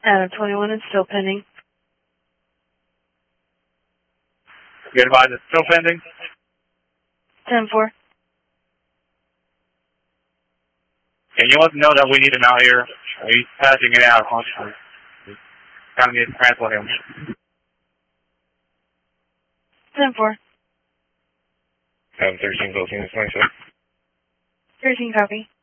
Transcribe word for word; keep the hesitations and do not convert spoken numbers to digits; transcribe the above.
Adam twenty-one is still pending. Good advise, it's still pending? ten four. Can you let them know that we need him out here? He's passing it out. Kind of need to transport him. ten four. Adam thirteen, Gulf Units, twenty-seven. thirteen copy.